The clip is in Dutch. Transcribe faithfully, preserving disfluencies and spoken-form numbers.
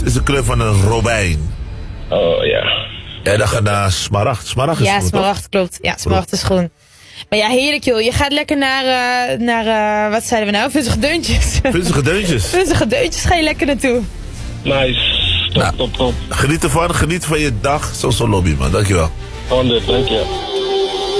is de kleur van een robijn. Oh ja. Ja, dan gaat naar smaragd. Smaragd is Ja, groen, smaragd, toch? klopt. Ja, smaragd is groen. Maar ja, heerlijk joh. Je gaat lekker naar, uh, naar uh, wat zeiden we nou? Vunzige Deuntjes. Vunzige Deuntjes. Vunzige Deuntjes ga je lekker naartoe. Nice. Top, Nou, top, top. Geniet ervan, geniet van je dag. Zo, zo lobby man, dankjewel. honderd, dank je.